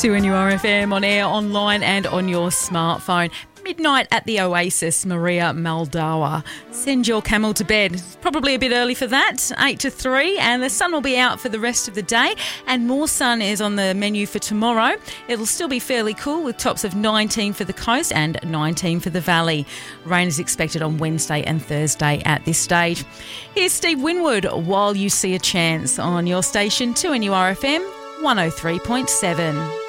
2NURFM on air, online and on your smartphone. Midnight at the Oasis, Maria Muldawa. Send your camel to bed. It's probably a bit early for that, 8 to 3, and the sun will be out for the rest of the day, and more sun is on the menu for tomorrow. It'll still be fairly cool with tops of 19 for the coast and 19 for the valley. Rain is expected on Wednesday and Thursday at this stage. Here's Steve Winwood, While You See a Chance, on your station 2NURFM 103.7.